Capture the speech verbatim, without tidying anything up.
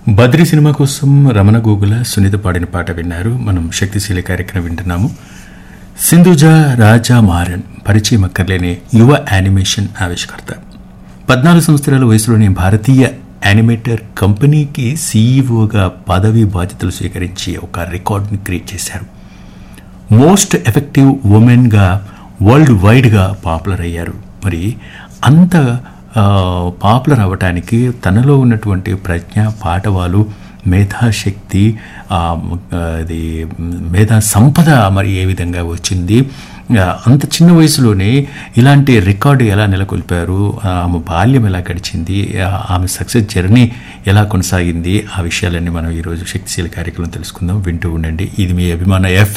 Badri cinema కోసం రమణ గోగుల సునీత పాడిన పాట విన్నారు. మనం శక్తిశీలి కార్యక్రమం వింటున్నాము. సింధుజ రాజా మారన్ పరిచయం అక్కర్లేని యువ యానిమేషన్ ఆవిష్కర్త. పద్నాలుగు సంవత్సరాల వయసులోనే భారతీయ యానిమేటర్ కంపెనీకి సీఈఓగా పదవి బాధ్యతలు స్వీకరించి ఒక రికార్డుని క్రియేట్ చేశారు. మోస్ట్ ఎఫెక్టివ్ ఉమెన్గా వరల్డ్ వైడ్గా పాపులర్ అయ్యారు. మరి అంత పాపులర్ అవ్వటానికి తనలో ఉన్నటువంటి ప్రజ్ఞ, పాటవాలు, మేధాశక్తి, అది మేధా సంపద మరి ఏ విధంగా వచ్చింది, అంత చిన్న వయసులోనే ఇలాంటి రికార్డు ఎలా నెలకొల్పారు, ఆమె బాల్యం ఎలా గడిచింది, ఆమె సక్సెస్ జర్నీ ఎలా కొనసాగింది, ఆ విషయాలన్నీ మనం ఈరోజు శక్తిశీల కార్యక్రమం తెలుసుకుందాం. వింటూ ఉండండి. ఇది మీ అభిమాన ఎఫ్